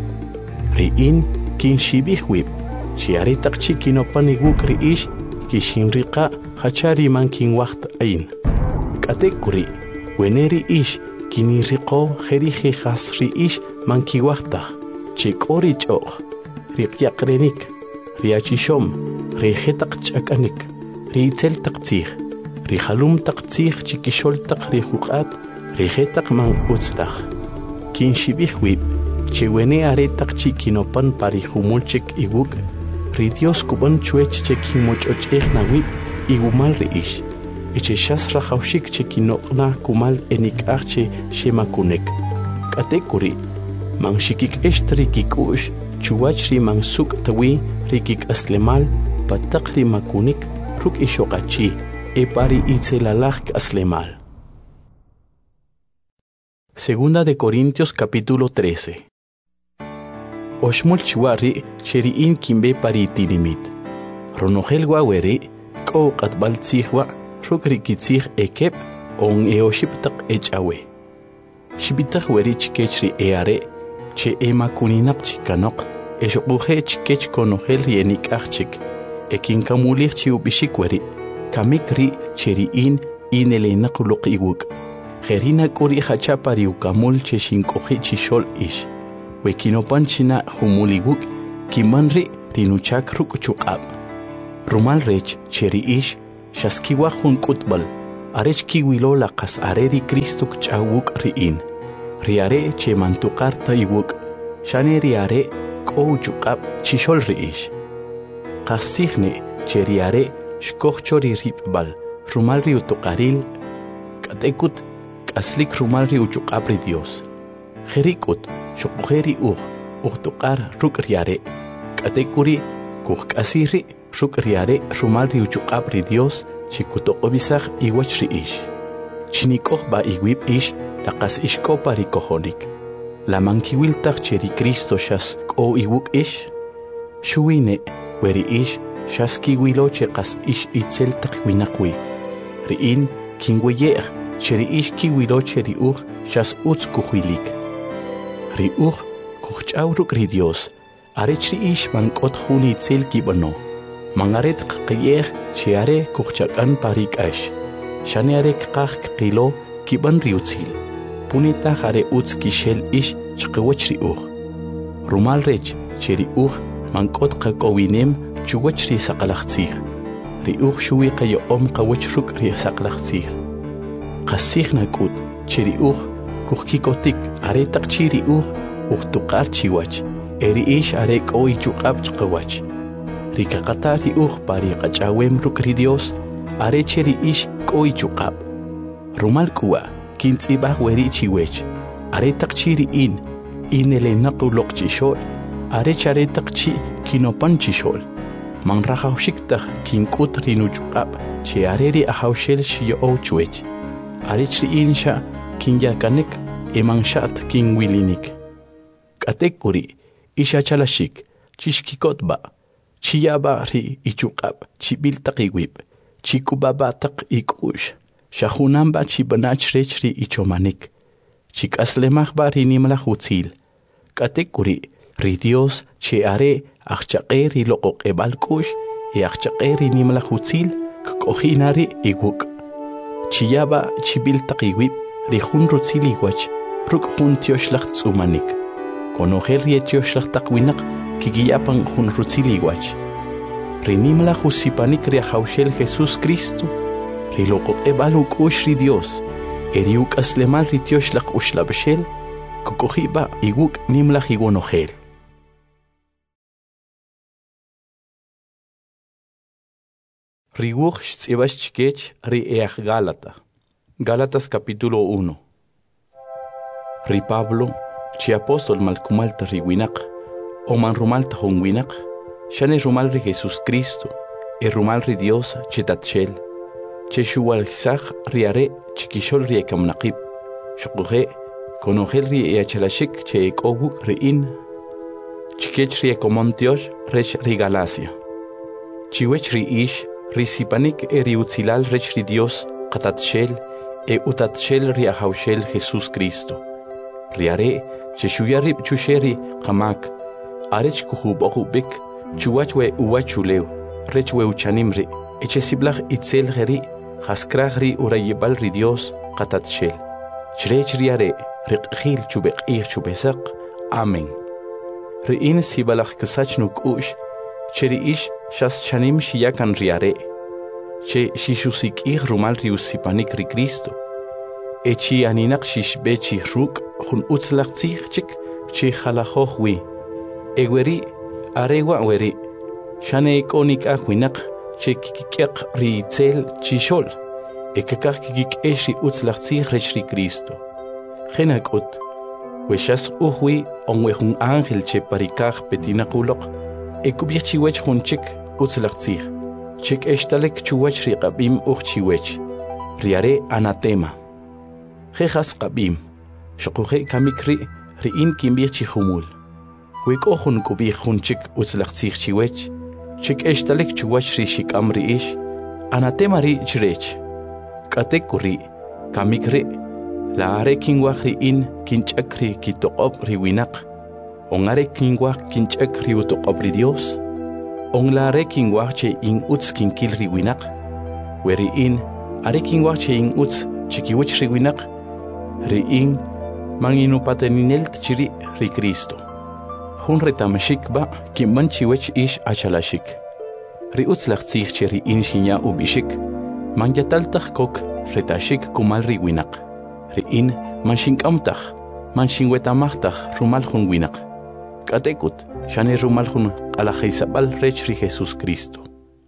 riin kinxib'ij wib chi are taq chi kinopan iwuk riix kixinriqa hachari man kinwaj t'ayin k'atekuri wene riix kiniriqo jerije jas riix man kiwajtaj che k'o ri ch'o'j riqyaqrenik riachixom rije taq ch'ak'anik riitzel taq tzij rijalum taq tzij chikixol taq rijuq'at rije taq man utztaj kinxib'ij wib che wene are taq chi kinopan pari jumulchik iwuk ri Dios kub'an chuech che kinmoch'och'ej nawib iwumal riix che xas rajawxik che kinoq'na kumal enik'aj che xemakunek k'atekuri man xikik'ext ri kik'u'x chuwach ri man suk' tawi ri kik'aslemal pataq ri makunik ruk' ixoqachi pari itzelalaj k'aslemal. Segunda de Corintios capítulo 13. Oshmul chiwari cheriin kimbe pari tinimit. Ronogel waweri k'o qatbal tzijwa ruk' ri kitzij ekeb on eoship taq echawe. Shibitaj weri chikech ri eare che emakuninaq chikanoq exuquje chikech konogel ri enik'aj chik ekinkamulij chi ub'ixik weri kamik ri cheriin inelenaq luq iwuk jerina k'uri hacha pari ukamul che xink'oji chixol ix wekinopan china humul iwuk kiman ri rinuchak ruk' chuq'ab rumal rech cheri ix shaskiwa hun kutbal arech kiwilo laqas areri Cristo kchawuk riin riare che mantuqar taywuk shane riare kouchuqab chishol riish qasigne che riare shkochori ribal rumal riutuqaril katekut kaslik rumal riuchuqab ri Dios Jerikut shukujeri tuqar ruk riare katekuri kuj kasiri ruk riare rumal riuchuqab ri Dios chikutoqobisaj iwach riish chinikoj ba iwib ish laqas ishkopa rikojonik la mankiwiltaj cheri Cristo shas ko iwuk ish shuwine weri ish shas kiwilo cheqas ish itzel taqwinaqwi riin kingweye cheri ish kiwilo cheri shas utz kujuilik ri kuch'aw ruk ri Dios arech ri ish mank'ot jun itzel kib'ano mangaret qiyej chiare kuchaq'an parikash shane are qaj qilo kib'an ri utzil punita jare utz kishel ish chqawach ri rumal rech cheri mank'ot qak'owinem chuwach ri saqalajtzij ri shuwi qayo'om qawach ruk ri saqlajtzij qasij nak'ut cheri kujkikotik are taqchi ri tuqar chiwach eri ish are k'oy chuq'ab chqawach rikaqata ri pari qach'awem ruk ri Dios are cheri ish k'oy chuq'ab rumal k'uwa kintz'ibaj weri chiwech are taqchi ri inele naquloq chishol are chare taqchi kinopan chishol manrajawshiktaj kink'ut ri nuchuq'ab che are ri ajawxel xiyo'ow chwech are chri insha kinyakanek emanshat kinwilinik katekuri isha chalashik chishkikotba chiyaba ri ichuqab chibil taqiwib chikubaba taq ikush shahunamba chibanach rech ri ichomanik chikaslemajba ri nimla hutzil katekuri ri Dios che are achchaqe ri loqoqebal kush e achchaqe ri nimla hutzil kkohinari iguk chiyaba chibil taqiwib ri jun rutzil igwach ruk jun tioshlaq tsumanik konojel ri tioshlaq taqwinaq kigiyapan jun rutzil igwach ri nimla husipanik ri ajawxel Jesús Cristo ri loqoqebal ukush ri Dios eri ukaslemal ri tioshlaq uxlabxel kkohiba iguk nimla higonojel Riwuj xtzibax chikech ri eaj Gálatas capítulo 1 Ri Pablo chi apóstol malkumalta riwinaq o manrumalta hunwinaq shane rumal ri Jesús Cristo e rumal ri Dios chitatshel che shuwalsaj ri are chikishol ri ekamnaqib shuquje konojel ri eachalashik che ekowuk ri chikech ri ekomontiosh rech ri Galacia chiwech ri ish risipanik eri utzilal rech ri Dios qatatshel e utatshel ri ajawxel Jesús Cristo riare che shuyarib chusheri qamak arech kuhubokubik chuwach we uwachulew rech we uchanimri eche siblaj itzel geri jaskraj ri urayibal ri Dios qatatshel chrech riare riqhil chubeqih chubesaq amen ri sibalaj kasach nukush cheri ish shas chanim shiyakan riare che shishusik rumal riusipanik ri Cristo echi aninak shishbe chihruk jun utzlaq chik che khalajoj wi eweri arewa weri shane ikonik ahwinak che kikiq ri tzel chishol ekakaj kikikesh ri utzlaq rech ri Cristo genakut weshas uhwi onwe jun ángel che parikaj petinaquloq ekubich chiwech jun chik utzlaq chik eshtalek chuwach ri qabim chiwech riare anatema jejas qabim shokuje kamikri ri kimbich chihumul weko jun kubich jun chik utzlaq chiwech chik eshtalek chuwach ri shikam ri ish anatema ri chrech katekuri kamikri la are kinwaj ri kinchakri kitoqob ri winaq ongare kinwaj kinchakri utoqob ri Dios on la rekin wache in uts kinkil riwinaq weri arekin wache in uts chikiwich riwinaq ri manginu pateninel chiri ri Cristo jun retamashikba kimban chiwech ish achalashik ri uts laqtzij cheri shinya ubishik man yataltaj kok retashik kumal ri winak. Riin man shinkamtaj, man shinwetamajtaj rumal hun winak. Katekut shane rumal hun alajeisabal rech ri Jesus Cristo.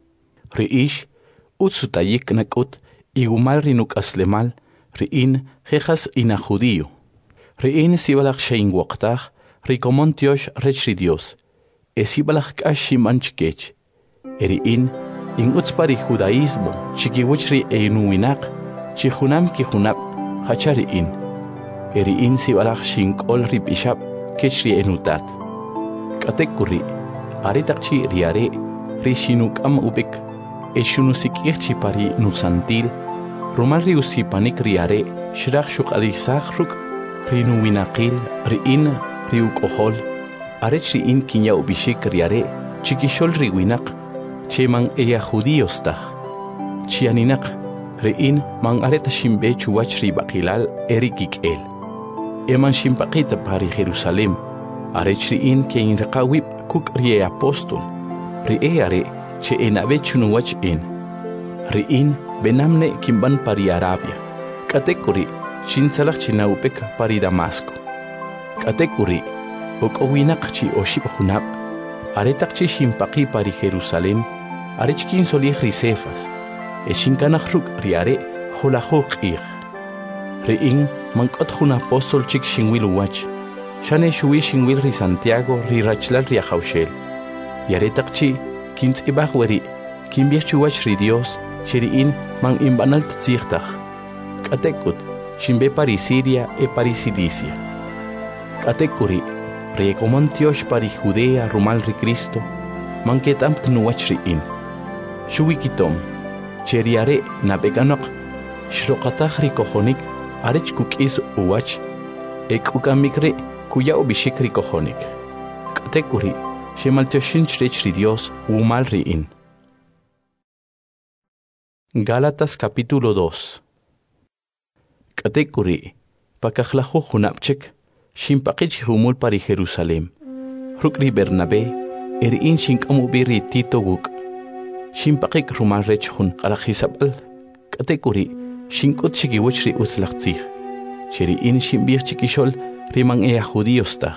Riish utsutayik nakut igumal rinuk aslemal riin jejas ina judío. Riin sibalak shein waqtaj rikomon tiosh rech ri Dios. Esibalak kashim anchikech. Riin in utspari judaísmo chikiwich ri einuwinak chihunam kijunab hachariin. Riin sibalak shinkol ri bishab kech ri enutat. Katekuri aritakchi riare ri shinukam ubik eshunusikirchi pari nusantil rumal ri usipanik riare shirach shuk alisach ruk ri nuwinaqil riin ri ukohol arech riin kinya ubishik riare chikishol ri winak cheman eya judíos taj chianinak riin man areta shimbe chuwach ri baqilal erikik el eman shimpaqita pari Jerusalem arech riin ke in reqawib kuk ri apostol ri are che enabe chunuwach en riin benamne kimban pari Arabia katekuri shinsalach chinaupek pari Damasco katekuri okowinaq chi oshib junab aretak chi shimpaqi pari Jerusalem arech kin solih ri Cefas eshinkanaq ruk riare jolajuq ir riin mankot jun apostol chik shinwil wach shane shuwi shinwil ri Santiago ri rachlal ri Jaushel yaretak chi kins ibagweri kimbiachuwach ri Dios chiriin man imbanal tzirtaj katekut shimbe pari Siria e pari Cilicia katekuri rekomon tiosh pari Judea rumal ri Cristo man ketam tnuwach riin shuwikitom cheriare nabeganok shroqataj ri kojonik arech kukis uwach ekukamikre kuya ubishik ri kojonik katekuri shemaltioshin ri Dios umal riin. Gálatas capítulo 2. Katekuri pakajlaju junapchek shimpaqich humul pari Jerusalem rukri Bernabé erin shinkamubiri Tito wuk shimpaqik rumal rech hun alajisabal katekuri shinkut chikiwich ri utzlaqtzij cheriin shimbir chikishol riman ea judíos taj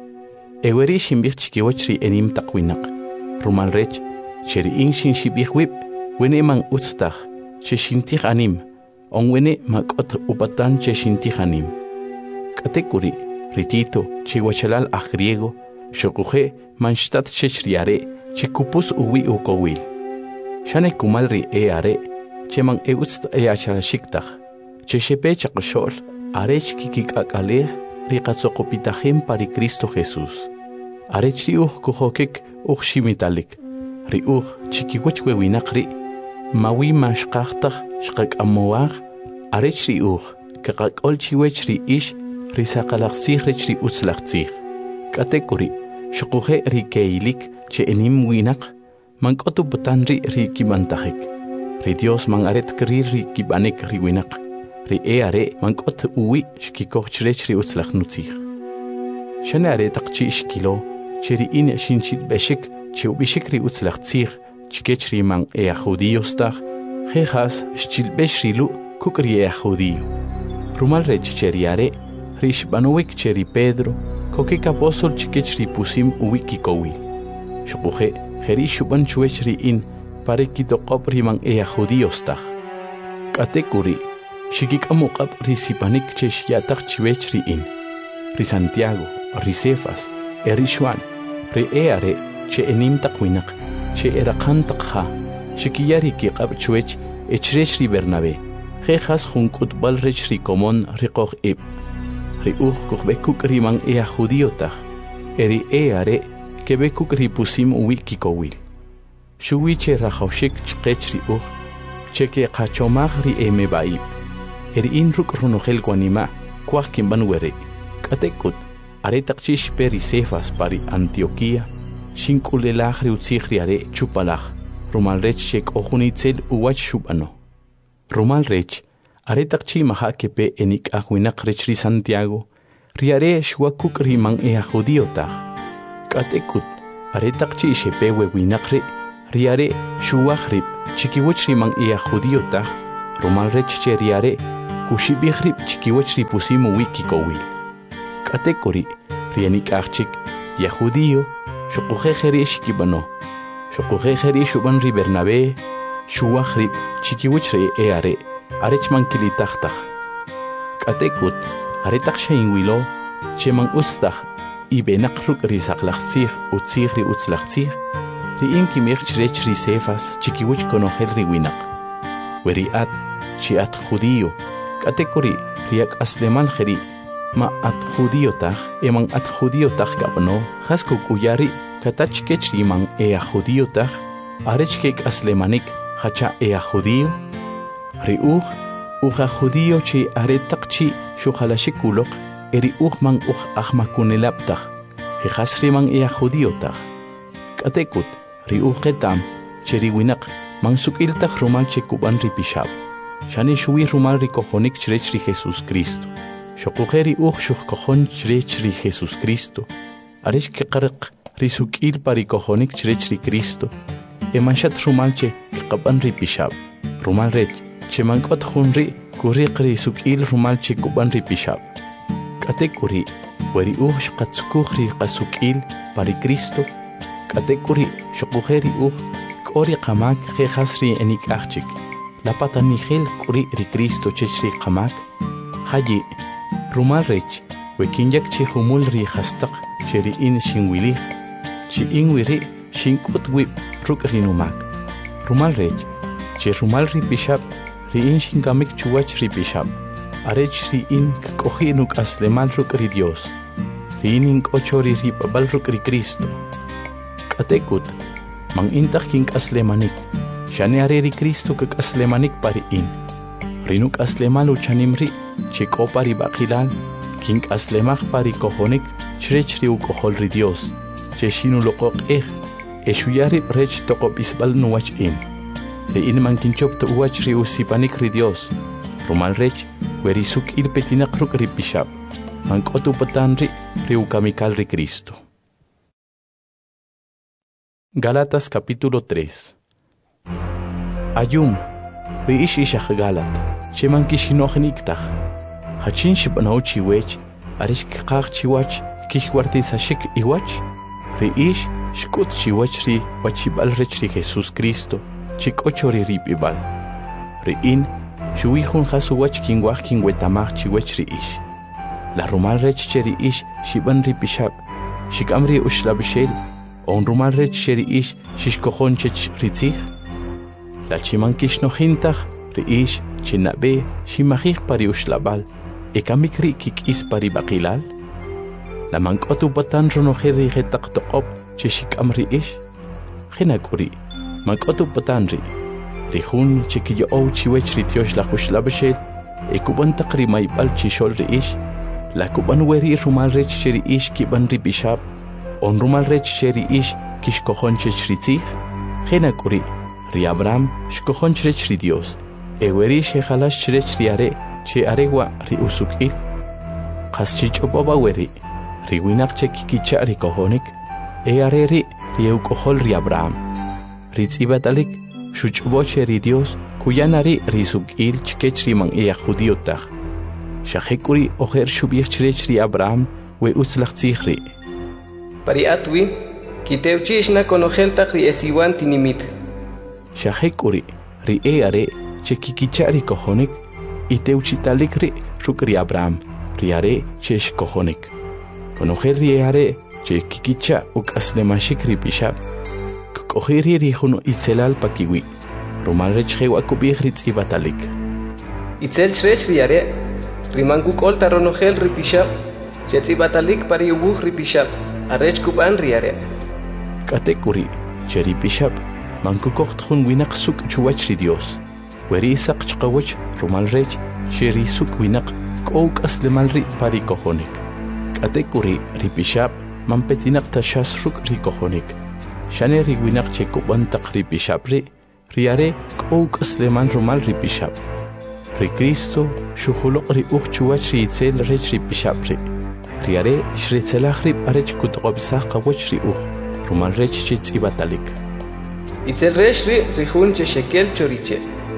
eweri shimbir chikiwich ri enim taqwinak rumal rech cheriin shinshibij wib wene man utztaj che shintij anim on wene makot upatan che shintij anim katekuri ritito che wachalal a griego shokuje manshtat che chriare che kupus uwi ukowil shane kumal ri are che man eutst achalashiktaj che shepe chaqshol arech kikikakale ri qatzokopitajem pari Cristo Jesús arech ri kujokik shimitalik ri chikiwich wewinaqri mawi mashqaqtaj shqakamowaj arech ri kakakol chiwech ri ish ri saqalaqsij rech ri utzlaqtzij katekuri shukuje ri keilik che enim winaq mankotu butanri ri kibantajik ri Dios man aret krir ri kibanek ri winaq ri are mankot uwi shkikoch rech ri utzlaqnutzij shane aretaqchi shkilo cheri in shinchit beshik che ubishik ri utzlaqtzij chikech ri man judíos taj jejas shchilbesh rilu kukri judío rumal rech cheriare rishbanowik cheri Pedro kokik apostol chikech ri pusim uwikikowil shukuje jeri shuban chuech ri in pare kitokop ri man judíos taj katekuri shikik amuqab ri sipanik chesh yatak chiwech ri in ri Santiago ri Cefas ri Juan ri are che enim taqwinak che eraqan taqha shikiyari kiqab chuech echrech ri Bernabé jejas junkut bal rech ri komon ri qoj ib ri kokbekuk ri man judío taj eri are kebekuk ri pusim uwikikowil shuwi che rajawshik chqech ri che ke qachomaj ri emebaib eri in ruk runojel guanima kwaj kimban were katekut aretaqchish peri Cefas pari Antioquía shinkulelaj ri utzij ri are chupalaj rumal rech shek ojunitzel uwach shubano rumal rech aretaqchi maha kepe enik ajwinaq rech ri Santiago ri are shwakuk ri man judío taj katekut aretaqchi shepe wewinaq riare shuwahrib chikiwachri man ia judío ta rumal rech che riare kushibihrib chikiwachri pusimu wiki kowil katekori rianik achik ya judío shukujekheri shikibano shukujekheri shuban ri Bernabé shuwahrib chikiwachri eare arechman kilitakhtakh katekut aretak shainwilo cheman ustah ibenaqruk risaqlaqsih utsihri utslaqsih riin kimich rech risefas chikiwich konojel riwinaq weriat chiat judío katekori riak aslemal kheri ma at judío taj eman at judío taj kabno haskuk uyari katachkech riman judío taj arechkek aslemanik hacha judío riuj uja judío chi aretaqchi shuhalashikuloq eri ujman ahmakunelaptaj hejasriman judío taj katekut riujetam cheriwinaq mansukiltaj rumal chekuban ripishab shani shuwi rumal rikojonik chrech ri Jesús Cristo shokujeri shukkojon chrech ri Jesús Cristo arish keqarq risukil parikojonik chrech ri Cristo emanshat rumal che qaban ripishab rumal rech chemankot junri kuriq risukil rumal chekuban ripishab katekuri weri shqatsukuri qasukil pari Cristo katekuri shokujeri kori qamak khasri enik achik la patani khel kuri ri Cristo chechri qamak haji rumal rech wekinyak chi humul ri khastaq cheri in shinwili chi inwiri shinkut wi ruk rinumak rumal rech che rumal ri bishab ri in shingamik chuwach ri bishab arech ri in kohinuk aslemal ruk ri Dios ri in kochori ri babal ruk ri Cristo katekut mang intah king aslemanik shani areri Cristo kak aslemanik pari in rinuk aslemalu chanimri cheko pari bakilal king aslemach pari kohonik chrechri u kohol ri Dios cheshinu loqoq eshuyari rech tokop isbal nuwach in ri in man kinchop to uwach ri usipanik ri Dios rumal rech weri suk il petinak ruk ri bishab man kotu patanri ri ukamikal ri Cristo. Gálatas capítulo 3. Ayum, riish ishach Galat, cheman kishinochniktaj, hachin shibanaw chiwech, arish kikach chiwach, kishwartis hashik iwach, riish shkut chiwach ri wachibal rech ri Jesús Cristo, chikochori ripibal. Riin, shuihun hasuwach kingwach kingwetamach chiwech riish. La rumal rech cheriish shiban ripishab, shikamri ushlabshel, on rumal rech cheriish shishkojon chech ritzih la chiman kishnojintach riish chinabe shimajih pari ushlabal ekamikri kikis pari bakilal la mankotu patan ronojeri jetaq toqop cheshikam riish jinakuri mankotu patan rihun chikiyo chiwech ritiosh la ushlabshel ekuban taqri maybal chishol riish la kuban weri rumal rech cheriish kiban ribishab on rumal rech cheri ish kishkojon chechritzih jenakuri ri Abraham shkojon chrech ri Dios eweri shehalash chrech ri are che arewa ri usukil qaschich obaba weri ri winak chekikicha ri kojonik are ri ukojol ri Abraham ri tsibatalik shuchbo ri Dios kuyanari ri sukil chkech ri man judío taj shahekuri ojer shubich chrech ri Abraham we uslachtzih ri Pari atwi, kiteuchishna konojel ri esiwan tinimit. Shahekuri, ri are, chekikichari kojonik, iteuchitalik ri rukri Abraham, ri are, chesh kojonik. Konojel ri are, chekikicha uk aslemashik ri bishab. Kokojiri ri juno itzelal pakiwi, rumal rechhew akubih ritz ibatalik. Itzel chrech ri are, rimanguk olta ronojel ri bishab, chetz ibatalik pari ubuh ri bishab. Arech kuban riare. Katekuri, cheri bishab, mankukocht hun winak suk chuwach ri Dios. Weri isak chqawach rumal rech, cheri suk winak kouk aslemal ri pari kojonik. Katekuri, ri bishab, mampetinak tashas ruk ri kojonik. Shane ri winak chekuban tak ri bishab ri, riare kouk asleman rumal ri bishab. Ri Cristo, shuhulok ri chuwach ri itzel rech ri bishab ri. Riare shritzelach ri arech kutqobsach qawach ri rumal rech chitz ibatalik. itzel resh ri jun che shekel choriche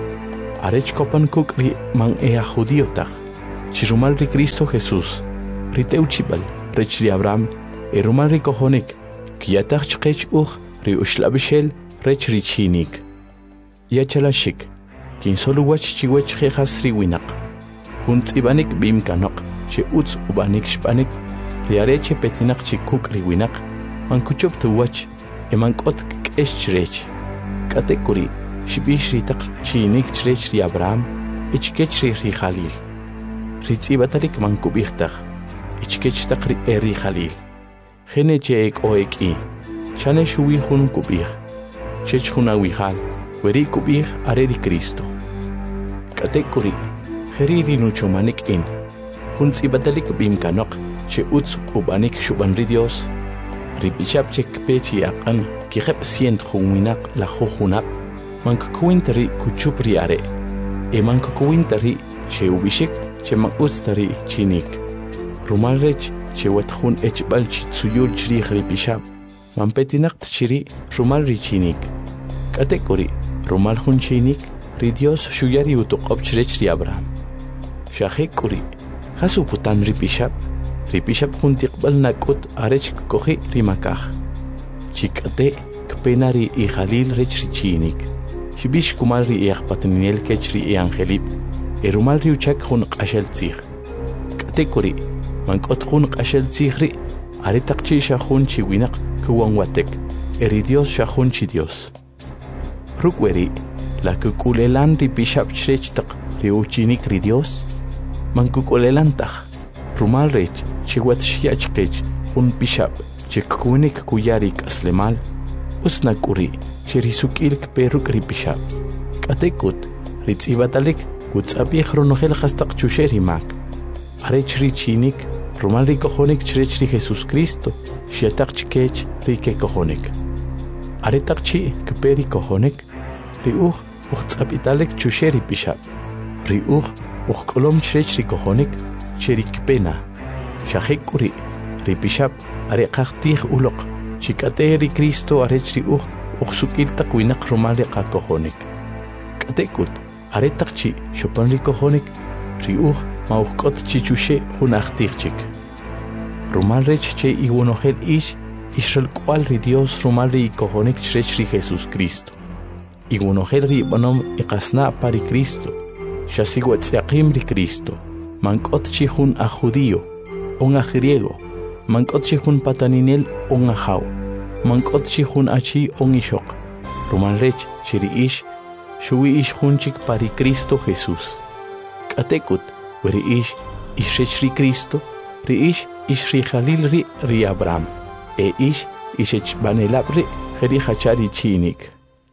arech kopan kuk ri man ea judío tag chirumal ri Cristo Jesús ri teuchibal rech ri Abraham rumal ri kohonik kiyatag chqech ri ushlabishel rech ri chinik yachalashik kin solo wach chiwech khas ri winak hunt ibanik bim kanok che uts ubanik shpanik ri areche petlinak chikuk ri winak man kuchop tu wach eman kot kesh chrech katekuri shibish ri tak chinik chrech ri Abraham ichkech ri Khalil ri tsibatalik man kubichtag ichkech tak ri Khalil khene che ek oeki chane shuwi hun kubih chech huna wihal weri kubih are ri Cristo katekuri kheri nucho manik in hun tsibatalik bim kanok che uts ubanik shuban ri Dios ri bishap chek pechi akan ki khep sient khuminak la khunak man kuintari kuchupri are e man kuintari che ubishik che man ustari chinik rumalrech che watkhun echbal chi tsuyul chri khri bishap man petinak chiri rumal ri chinik katekuri rumal khun chinik ri Dios shuyari utoqob chrech ri Abraham shahekuri hasu putan ri bishap khun tiqbal nakut arech kohi ri makah chikate kpenari I Khalil rech ri chinik shibish kumal ri yaqpatnil kech ri angelip rumal ri uchak khun qashel tsikh katekuri man kot khun qashel tsikhri are taqchi shakhun chi winaq kuwan watek eri Dios shakhun chi Dios rukweri la kukulelan ri bishap chrech taq ri uchinik ri Dios man kukulelan taq rumal rech chiwat shiach qech un bishap chikunik kuyarik aslemal usna kuri chirisukil kperuk ri bishap katekut ri tsibatalik utsabi khronohel khastaq chusheri mak arech ri chinik rumal ri kohonik chrech ri Jesus Cristo shetaq chkech ri ke kohonik aretaq chi kperi kohonik ri utsabitalik chusheri bishap ri kolom chrech ri kohonik cheri kpena shahekuri ri bishap are qaqtih uloq chikate ri Cristo arech ri sukil taqwinaq rumal ri kohonik katekut aretaq chi shopan ri kohonik ri mauqot chichushe hunaqtichik rumal rech che iwonohel ishral kwal ri Dios rumal ri kohonik chrech ri Jesus Cristo iwonohel ri bonom iqasna pari Cristo shasiwat yaqim ri Cristo mankot chi hun a judío un a griego mankot chi hun pataninel un a jaw mankot chi hun achi un ishok rumal rech chiri shuwi hun chik pari Cristo Jesus katekut weri ishrech ri Cristo ri ri Khalil ri Abraham ishech banelab ri kheri hachari chinik.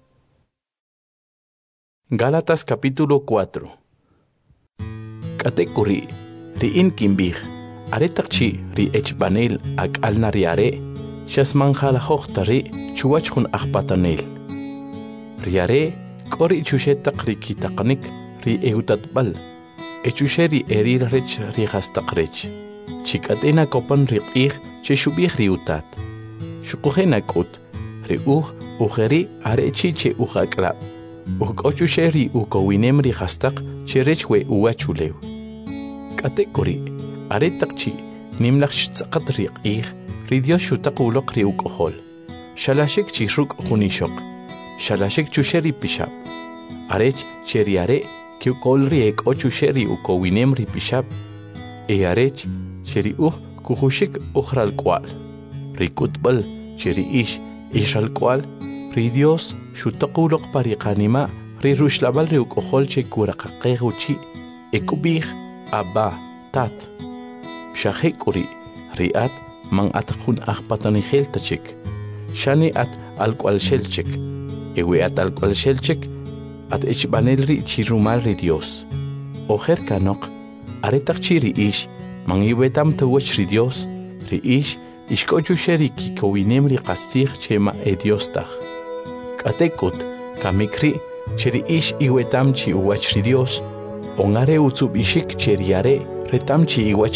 Gálatas capítulo 4. Katekuri ri inkimbih aretaqchi ri echbanel ak alnariare shasman khala hoqtari chuwachkhun akhpatanel riare kori chushetaq ri kitaqnik ri eutatbal echusheri erir rech ri hastaqrech chikatena kopan ri qih che shubih ri utat shuqujena kut ri ujeri arechi che uqaklab uqochusheri ukowinem ri hastaq che rechwe uachulew katekuri aretaqchi nimlakh tsaqat ri qih ri Dios shutaquluq ri uqhol shalashik chi ruk khunishok shalashik chusheri pishab arech cheriare que kolri ek ochusheri ukowinem ri pishab arech cheri kuhushik ukhral kwal ri kutbal cheri ishal kwal ri Dios shutaquluq pariqanima ri rushlabal ri ukhol che kuraqaqeguchi ekubih abba tat shahekuri riat man atkhun akhpatani kheltachik shani at alkwal shelchik ewe at alkwal shelchik at echbanel ri chirumal ri Dios ojer kanok aretaq chiri man iwetam tawach ri Dios ri ishkochu sheri kikowinem ri qastig chema Dios tag katekut kamikri chiri iwetam chi uwach ri Dios ongare utsubishik cheriare retam chi iwach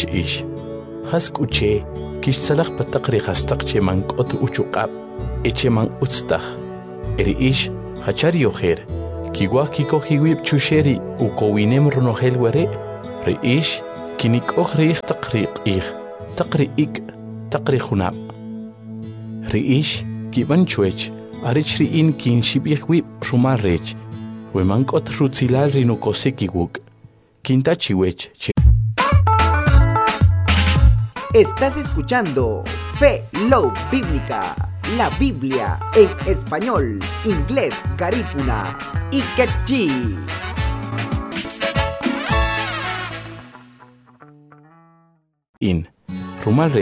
haskuche kish salaq pataq ri qastaq cheman qot uchuqab echeman utstag Eriish hachari ojer kiwa kiko hiwib chusheri ukowinem ronogel were reish kinik ojrih taqriq taqri khunab reish kiban chuech arich riin kin shibih wib rumal rech wemankot rutzilal rinukosekiguk kinta chiwech. Estás escuchando Fe Love Bíblica, la Biblia en español, inglés, garífuna y quechí. In Rumal